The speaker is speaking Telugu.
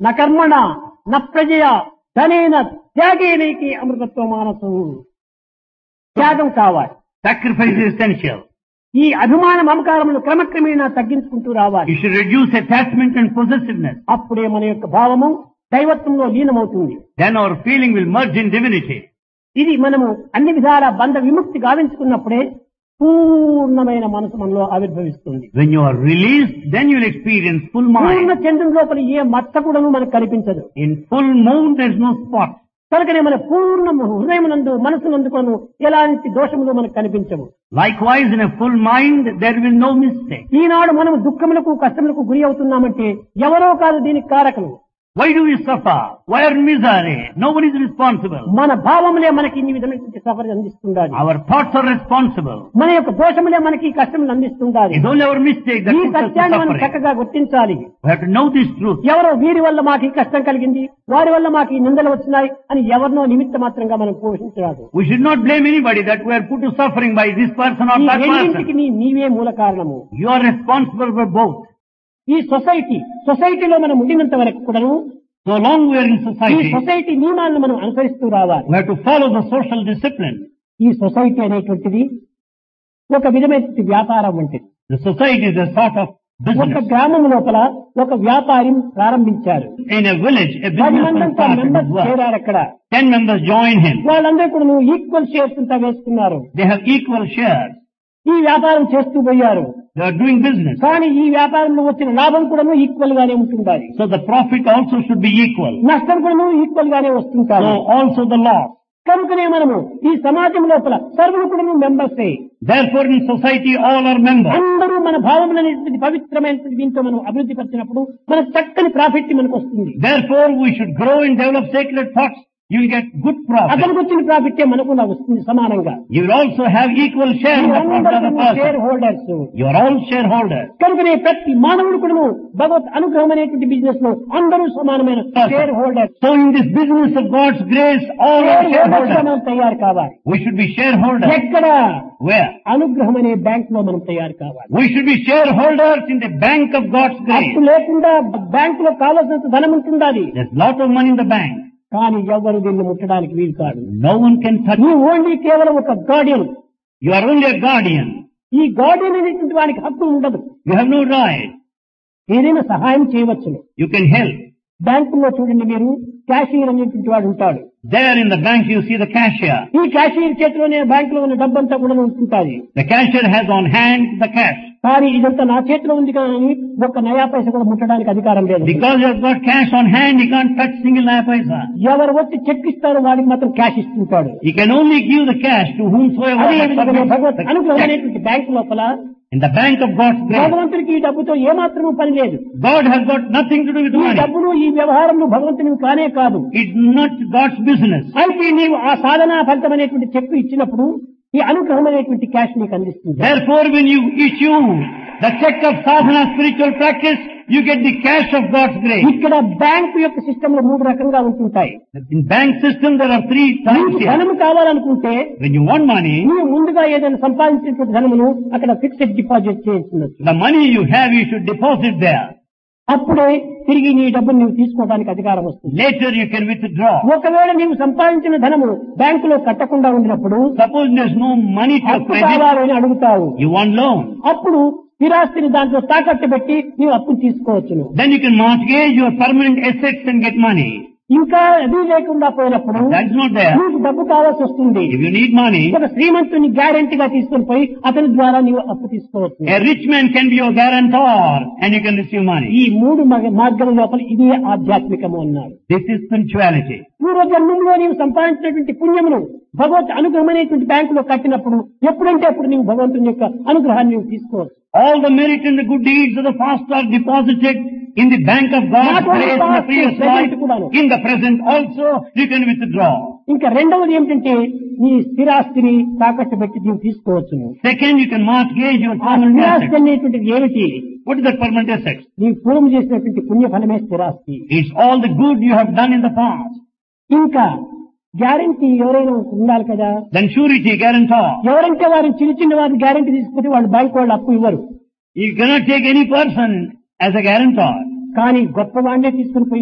న కర్మణ న ప్రజయ ధనేన త్యాగేనైకి అమృతత్వ మానసు. త్యాగం కావాలి. Sacrifice is essential. ఈ అభిమాన మమకారములు క్రమక్రమేణా తగ్గించుకుంటూ రావాలి. You should reduce attachment and possessiveness. అప్పుడే మన యొక్క భావము దైవత్వంలో లీనమవుతుంది. Then our feeling will merge in divinity. ఇది మనము అన్ని విధాల బంధ విముక్తి గావించుకున్నప్పుడే పూర్ణమైన మనసు మనలో ఆవిర్భవిస్తుంది. When you are released, then you will experience full Purna mind. చంద్రుని లోపల ఏ మచ్చ కూడాను మనకు కనిపించదు. In full moon there is no spot. కనుకనే మన పూర్ణ హృదయమునందు మనసునందు కొను ఎలాంటి దోషములు మనకు కనిపించవు. Likewise, in a full mind there will no mistake. ఈనాడు మనం దుఃఖములకు కష్టములకు గురి అవుతున్నామంటే ఎవరో కాదు దీనికి కారకులు. Why do we suffer? Why are misery? No one is responsible. మన భావములే మనకి ఇన్ని విధమైనటువంటి suffer అందిస్తుండాలి. Our thoughts are responsible. మన యొక్క దోషములే మనకి ఈ కష్టములు అందిస్తుండాలి. It's only our mistake that ఈ puts us to సత్యాన్ని మనం suffering. చక్కగా గుర్తించాలి. We have to know this truth. ఎవరో వీరి వల్ల మాకు ఈ కష్టం కలిగింది, వారి వల్ల మాకు ఈ నిందలు వచ్చినాయి అని ఎవరినో నిమిత్త మాత్రంగా మనం పోషించరాదు. We should not blame anybody that we are put to suffering by this person or ఈ that రెండింటికి person. నీవే మూల కారణము. You are responsible for both. ఈ సొసైటీలో మనం ఉండినంత వరకు కూడాను So long we are in ఈ society, సొసైటీ నియమాలను మనం అనుసరిస్తూ రావాలి. we have to follow the social discipline. ఈ సొసైటీ అనేటువంటిది ఒక విధమైనటువంటి వ్యాపారం వంటిది. The society is a sort of ఒక business. గ్రామం లోపల ఒక వ్యాపారం ప్రారంభించారు. In a village, a 10 businessman మందంతా started his members work. చేరారు అక్కడ. 10 members join him. వాళ్ళందరూ కూడా ఈక్వల్ షేర్స్ అంతా వేసుకున్నారు. They have equal shares. ఈ వ్యాపారం చేస్తూ పోయారు. They are doing business. కానీ ఈ వ్యాపారంలో వచ్చిన లాభం కూడా ఈక్వల్ గానే ఉంటుండాలి. So the profit also should be equal. నష్టం కూడా ఈక్వల్ గానే వస్తుంటారు. So also the loss. కనుకనే మనము ఈ సమాజం లోపల సర్వులు కూడా మెంబర్సే. Therefore in society all are members. అందరూ మన భావములనేటువంటి పవిత్రమైనటువంటి దీంతో మనం అభివృద్ధి పరిచినప్పుడు మన చక్కని ప్రాఫిట్ మనకు వస్తుంది. Therefore we should grow and develop sacred thoughts. You will get good profit. అతనికి వచ్చిన ప్రాఫిటే మనకు కూడా వస్తుంది సమానంగా. You will also have equal share in the profit of the share person. Holders. You are all shareholders. కనుకనే ప్రతి మానవుడు కూడా భగవత్ అనుగ్రహం అనేటువంటి బిజినెస్ లో అందరూ సమానమైన share holders. So in this business of God's grace, all are shareholders. మనం తయారు కావాలి. We should be shareholders. ఎక్కడ Where? అనుగ్రహం అనే బ్యాంక్ లో మనం తయారు కావాలి. We should be shareholders in the bank of God's grace. అప్పు లేకుండా బ్యాంక్ లో కావాల్సినంత ధనం ఉంటుండాలి. There's lot of money in the bank. కానీ ఎవరు దీన్ని ముట్టడానికి వీలు కాదు. No one can touch నువ్వు it. ఓన్లీ కేవలం ఒక Guardian. You are only a guardian. ఈ గార్డియన్ అనేటువంటి వానికి హక్కు ఉండదు. You have no right. ఏదైనా సహాయం చేయవచ్చును. You can help. బ్యాంకులో చూడండి మీరు క్యాషియర్ అనేటువంటి వాడు ఉంటాడు. There in the bank you see the cashier. ఈ క్యాషియర్ చేతిలోనే బ్యాంకులో ఉన్న డబ్బంతా కూడా ఉంటుంటాది. The cashier has on hand the cash. కానీ ఇదంతా నా చేతిలో ఉంది కానీ ఒక్క నయా పైస కూడా ముట్టడానికి అధికారం లేదు. Because you have got cash on hand, you can't touch single naya paisa. ఎవరు వచ్చి చెక్ ఇస్తారో వాడికి మాత్రం cash ఇస్తుంటాడు. You can only give the cash to whomsoever అదే has విధంగా భగవత్ submitted the అనుగ్రహం check. అనేటువంటి బ్యాంకు లోపల In the bank of God's grace, భగవంతుడికి ఈ డబ్బుతో ఏమాత్రమూ పని లేదు. God has got nothing to do with ఈ money. డబ్బులు ఈ వ్యవహారంలో భగవంతునికి కానే కాదు. It's not God's business. అయితే నీవు ఆ సాధనా ఫలితం అనేటువంటి చెక్ ఇచ్చినప్పుడు ఈ అనుగ్రహం అనేటువంటి క్యాష్ నీకు అందిస్తుంది. Therefore, when you issue the check of sadhana spiritual practice, you get the cash of God's grace. ఇక్కడ బ్యాంకు యొక్క సిస్టమ్ లో 3 రకంగా ఉంటుంటాయి. In bank system, there are 3 types నీకు here. ధనము కావాలనుకుంటే When you want money, నువ్వు ముందుగా ఏదైనా సంపాదించినటువంటి ధనమును అక్కడ fixed deposit చేయించవచ్చు. the money you have, you should deposit there. అప్పుడే తిరిగి నీ డబ్బును నువ్వు తీసుకోవడానికి అధికారం వస్తుంది. Later you can withdraw. ఒకవేళ నీవు సంపాదించిన ధనము బ్యాంకులో కట్టకుండా ఉండినప్పుడు Suppose there's no money to అప్పు credit, కావాలని అడుగుతావు. you want loan. అప్పుడు స్థిరాస్తిని దాంట్లో తాకట్టు పెట్టి నీవు అప్పును తీసుకోవచ్చును. Then you can mortgage your permanent assets and get money. ఇంకా అది లేకుండా పోయినప్పుడు That's not there. నీకు డబ్బు కావాల్సి వస్తుంది. If you need money, ఒక శ్రీమంతుని గ్యారెంటీగా తీసుకుని పోయి అతని ద్వారా నీవు అప్పు తీసుకోవచ్చు. a rich man can be your guarantor and you can receive money. ఈ 3 మార్గాల లోపల ఇదే ఆధ్యాత్మికము అన్నారు. This is spirituality. పూర్వజన్మంలో నీవు సంపాదించినటువంటి పుణ్యమును భగవత్ అనుగ్రహం అనేటువంటి బ్యాంకులో కట్టినప్పుడు ఎప్పుడంటే అప్పుడు నీవు భగవంతుని యొక్క అనుగ్రహాన్ని నీవు తీసుకోవచ్చు. All the merit and the good deeds of the past are deposited in the bank of God's Not only grace in the past, previous present life. కూడాను. In the present also you can withdraw. ఇంకా రెండవది ఏమిటంటే నీ స్థిరాస్తిని తాకట్టు పెట్టి నీవు తీసుకోవచ్చును. Second, you can mortgage your ఆ permanent స్థిరాస్తి assets. అనేటువంటిది ఏమిటి? What is that permanent assets? నీ పూర్వం చేసినటువంటి పుణ్య ఫలమే స్థిరాస్తి. It's all the good you have done in the past. ఇంకా గ్యారంటీ ఎవరైనా ఉండాలి కదా. Then surety, guarantor. ఎవరంటే వారు చిన్న వారిని గ్యారంటీ తీసుకుంటే వాళ్ళు బ్యాంక్ వాళ్ళు అప్పు ఇవ్వరు. You cannot take any person as a guarantor. కానీ గొప్ప వాడినే తీసుకుని పోయి